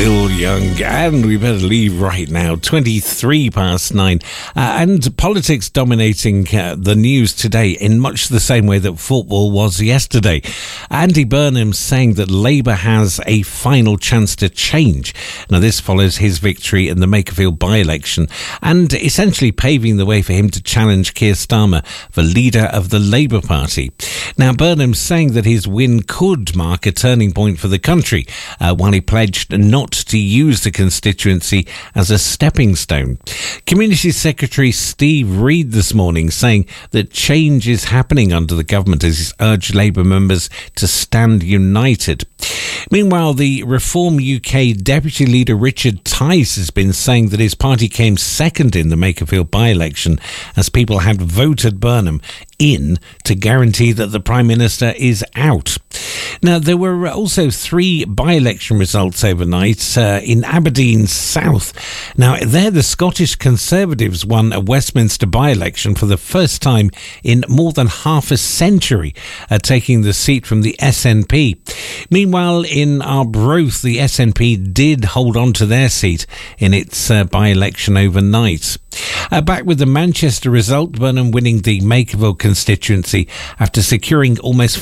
Will Young, and we better leave right now, 9:23. And politics dominating the news today in much the same way that football was yesterday. Andy Burnham saying that Labour has a final chance to change. Now, this follows his victory in the Makerfield by-election and essentially paving the way for him to challenge Keir Starmer for leader of the Labour Party. Now, Burnham saying that his win could mark a turning point for the country, while he pledged not to use the constituency as a stepping stone. Community Secretary Steve Reid this morning saying that change is happening under the government as he's urged Labour members to stand united. Meanwhile, the Reform UK Deputy Leader Richard Tice has been saying that his party came second in the Makerfield by-election as people had voted Burnham in to guarantee that the Prime Minister is out. Now, there were also 3 by-election results overnight in Aberdeen South. Now, there the Scottish Conservatives won a Westminster by-election for the first time in more than half a century, taking the seat from the SNP. Meanwhile, in Arbroath, the SNP did hold on to their seat in its by-election overnight. Back with the Manchester result, Burnham winning the Makerfield constituency after securing almost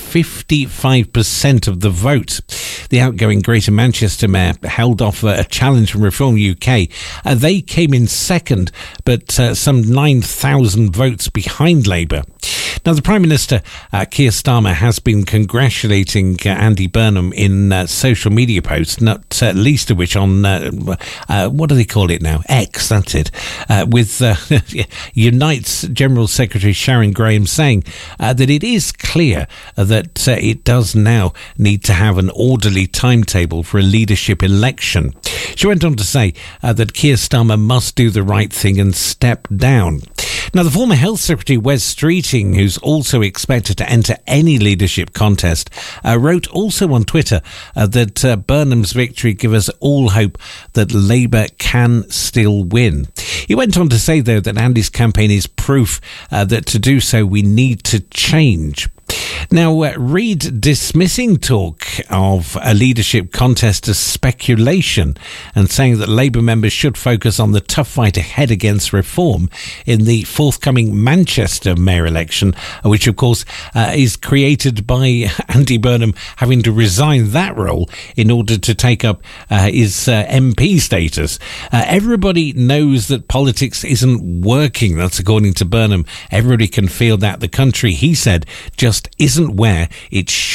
55% of the vote. The outgoing Greater Manchester Mayor held off a challenge from Reform UK. They came in second, but some 9,000 votes behind Labour. Now, the Prime Minister, Keir Starmer, has been congratulating Andy Burnham in social media posts, not least of which on, what do they call it now? X, that's it. With Unite's General Secretary Sharon Graham saying that it is clear that it does now need to have an orderly timetable for a leadership election. She went on to say that Keir Starmer must do the right thing and step down. Now, the former Health Secretary Wes Streeting, who's also expected to enter any leadership contest, wrote also on Twitter that Burnham's victory gives us all hope that Labour can still win. He went on to say, though, that Andy's campaign is proof that to do so we need to change. Now, Reid dismissing talk of a leadership contest as speculation and saying that Labour members should focus on the tough fight ahead against reform in the forthcoming Manchester mayor election, which, of course, is created by Andy Burnham having to resign that role in order to take up his MP status. Everybody knows that politics isn't working. That's according to Burnham. Everybody can feel that the country, he said, just isn't where it should